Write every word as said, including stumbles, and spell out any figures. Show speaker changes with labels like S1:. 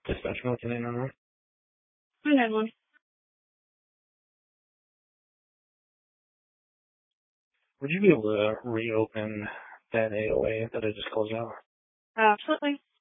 S1: Dispatch Milton nine one one.
S2: nine one.
S1: Would you be able to reopen that A O A that I just closed out?
S2: Absolutely.